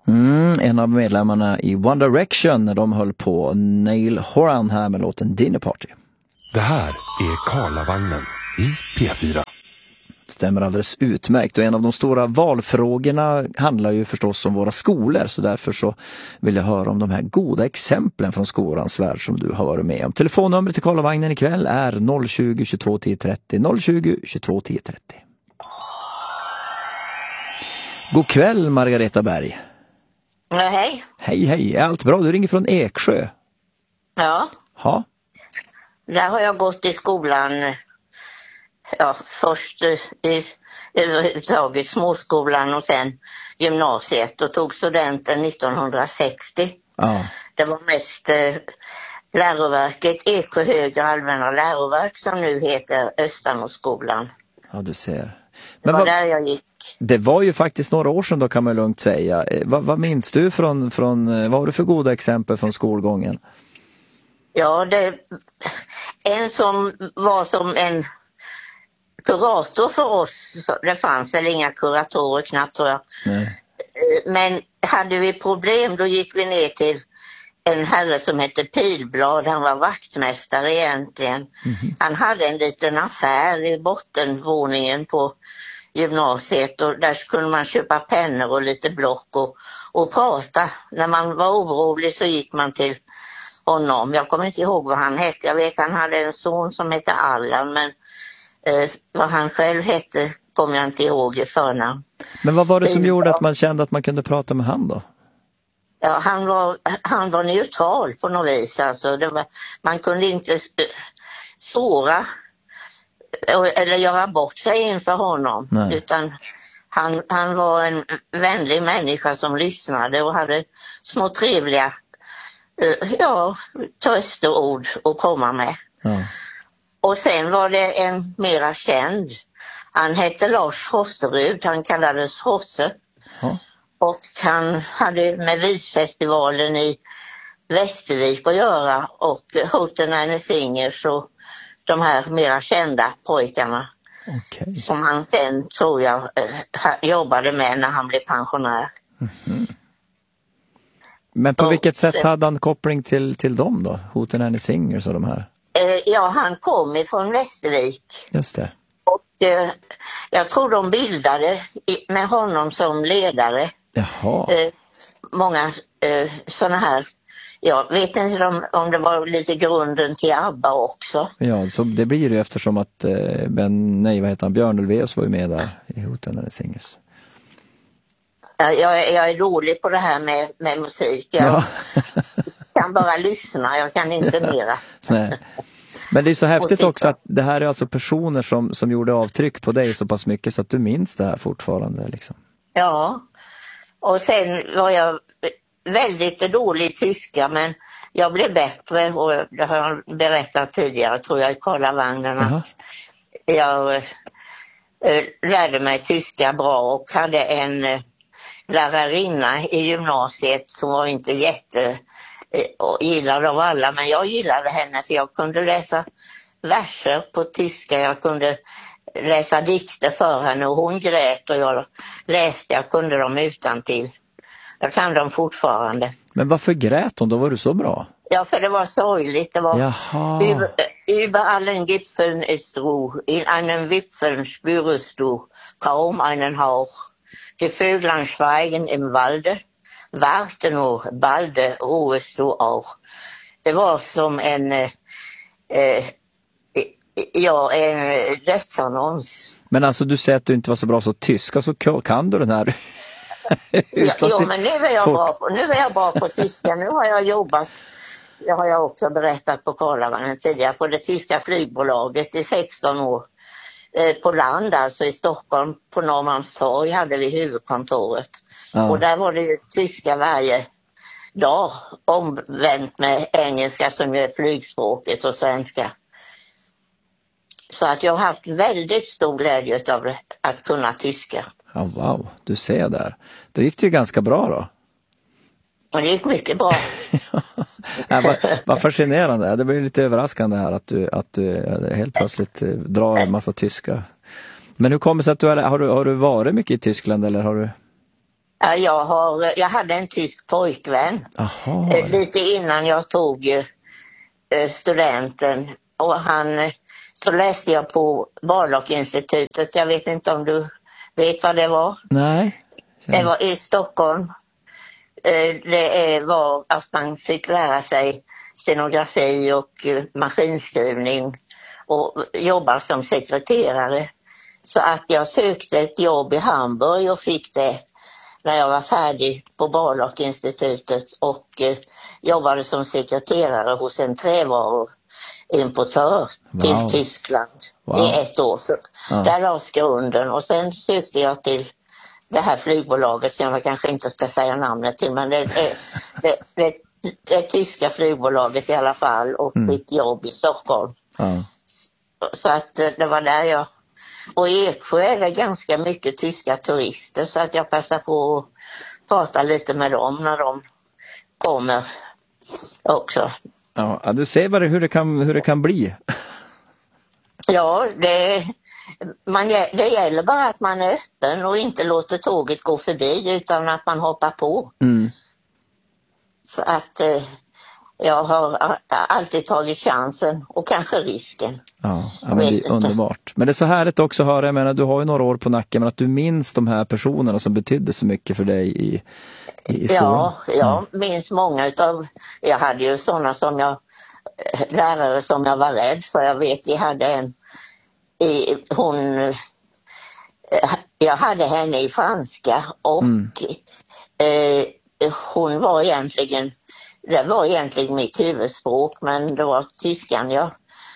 En av medlemmarna i One Direction när de höll på, Neil Horan här med låten Dinner Party. Det här är Karlavagnen i P4. Stämmer alldeles utmärkt, och en av de stora valfrågorna handlar ju förstås om våra skolor, så därför så vill jag höra om de här goda exemplen från skolans värld som du har varit med om. Telefonnumret till Karlavagnen ikväll är 020 22 10 30, 020 22 10 30. God kväll, Margareta Berg. Ja, hej. Hej, är allt bra? Du ringer från Eksjö. Ja. Ja. Där har jag gått i skolan, först i överhuvudtaget småskolan och sen gymnasiet, och tog studenten 1960. Ja. Det var mest läroverket, Eksjö högre allmänna läroverk, som nu heter Östanåskolan. Ja, du ser. Men det var där jag gick. Det var ju faktiskt några år sedan då, kan man lugnt säga. Vad minns du från vad har du för goda exempel från skolgången? Ja, en som var som en kurator för oss. Det fanns väl inga kuratorer knappt, tror jag. Nej. Men hade vi problem, då gick vi ner till en herre som hette Pilblad. Han var vaktmästare egentligen. Mm-hmm. Han hade en liten affär i bottenvåningen på gymnasiet, och där kunde man köpa pennor och lite block och prata. När man var orolig så gick man till honom. Jag kommer inte ihåg vad han hette. Jag vet han hade en son som hette Allan, men vad han själv hette kommer jag inte ihåg i förnamn. Men vad var det som gjorde att man kände att man kunde prata med han då? Ja, han var neutral på något vis. Alltså, man kunde inte såra eller göra bort sig inför honom. Nej. Utan han var en vänlig människa som lyssnade och hade små trevliga trösteord att komma med. Ja. Och sen var det en mera känd. Han hette Lars Hosserud, han kallades Hosse. Ja. Och han hade med visfestivalen i Västervik att göra, och Hoten and Singers och de här mera kända pojkarna. Okay. Som han sen, tror jag, jobbade med när han blev pensionär. Mm-hmm. Men på vilket sätt hade han koppling till dem då? Hoten and Singers och de här? Ja, han kom ifrån Västervik. Just det. Och jag tror de bildade med honom som ledare. Jaha. Många sådana här. Jag vet inte om det var lite grunden till ABBA också. Ja, så det blir det eftersom att Björn Ulvaeus var ju med där i Hoten and Singers. Jag är dålig på det här med musik. Jag kan bara lyssna, jag kan inte mera. Nej. Men det är så häftigt också att det här är alltså personer som gjorde avtryck på dig så pass mycket så att du minns det här fortfarande. Liksom. Ja, och sen var jag väldigt dålig i tyska, men jag blev bättre, och det har jag berättat tidigare, tror jag, i Karlavagnen, att jag lärde mig tyska bra och hade en lärarinna i gymnasiet som var inte gillad av alla, men jag gillade henne för jag kunde läsa verser på tyska, jag kunde läsa dikter för henne och hon grät och jag läste, jag kunde dem utantill. Jag kan dem fortfarande. Men varför grät hon? Då var du så bra. Ja, för det var sorgligt. Det var über allen Gipfeln ist Ruhe, in einem Wipfeln spürst du kaum einen Hauch. Die Vöglein schweigen im Walde, warte nur, balde ruhest du auch. Det var som en dödsannons. Men alltså du säger att du inte var så bra så tyska, så kan du den här... men nu är jag bra på tyska. Nu har jag jobbat, det har jag också berättat på Karlavagnen tidigare, på det tyska flygbolaget i 16 år. På land, alltså i Stockholm, på Norrmalmstorg hade vi huvudkontoret. Ja. Och där var det tyska varje dag, omvänt med engelska som är flygspråket och svenska. Så att jag har haft väldigt stor glädje av att kunna tyska. Ja, wow, du ser där. Då gick det ju ganska bra då. Och det gick mycket bra. Vad fascinerande. Det blir lite överraskande här att du helt plötsligt drar en massa tyska. Men hur kommer det sig att har du varit mycket i Tyskland eller har du? Ja, jag hade en tysk pojkvän. Aha. Lite innan jag tog studenten. Och så läste jag på Barlockinstitutet. Jag vet inte om du vet vad det var? Nej. Det var i Stockholm. Det var att man fick lära sig scenografi och maskinskrivning och jobba som sekreterare. Så att jag sökte ett jobb i Hamburg och fick det när jag var färdig på Barlockinstitutet och jobbade som sekreterare hos en trävaruimportör till Tyskland i 1 år. Så där lades grunden och sen sökte jag till det här flygbolaget som jag kanske inte ska säga namnet till, men det tyska flygbolaget i alla fall och fick jobb i Stockholm. Så att det var där och i Eksjö är det ganska mycket tyska turister så att jag passar på att prata lite med dem när de kommer också. Ja, du ser bara hur det kan bli. Ja, det gäller bara att man är öppen och inte låter tåget gå förbi utan att man hoppar på. Så att jag har alltid tagit chansen och kanske risken. Ja, men det är underbart. Men det är så härligt också att höra, jag menar, du har ju några år på nacken, men att du minns de här personerna som betydde så mycket för dig i skolan. Ja, jag minns många jag hade ju sådana lärare som jag var rädd för. Jag vet, jag hade jag hade henne i franska och hon var egentligen, det var egentligen mitt huvudspråk, men det var tyskan jag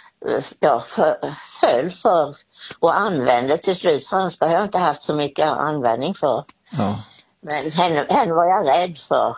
föll för och använde till slut. Franska har jag inte haft så mycket användning för. Ja. Men henne var jag rädd för.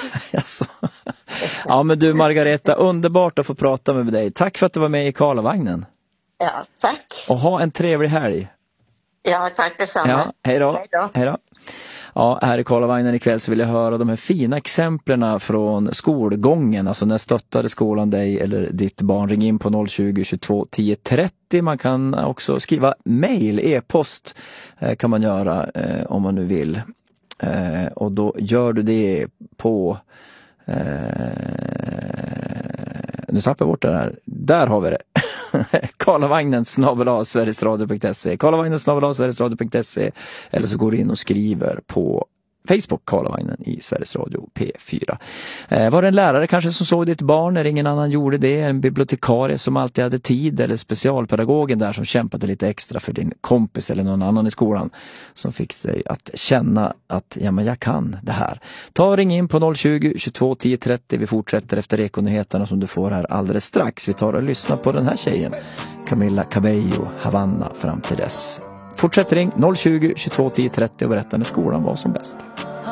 Ja, men du Margareta, underbart att få prata med dig. Tack för att du var med i Karlavagnen. Ja, tack. Och ha en trevlig helg. Ja, tack detsamma. Ja, hej då. Hej då. Ja, här i Karlavagnen ikväll så vill jag höra de här fina exemplen från skolgången. Alltså när stöttade skolan dig eller ditt barn? Ring in på 020 22 10 30. Man kan också skriva mejl, e-post kan man göra om man nu vill. Och då gör du det på... nu tappar jag bort det här. Där har vi det. Karlavagnen@sverigesradio.se Karlavagnen@sverigesradio.se eller så går du in och skriver på Facebook Karlavagnen i Sveriges Radio P4. Var det en lärare kanske som såg ditt barn när ingen annan gjorde det? En bibliotekarie som alltid hade tid eller specialpedagogen där som kämpade lite extra för din kompis eller någon annan i skolan som fick dig att känna att ja, men jag kan det här. Ta ring in på 020 22 10 30. Vi fortsätter efter ekonyheterna som du får här alldeles strax. Vi tar och lyssnar på den här tjejen, Camila Cabello, Havanna, fram till dess. Fortsätt ring 020 22 10 30 och berätta när skolan var som bäst.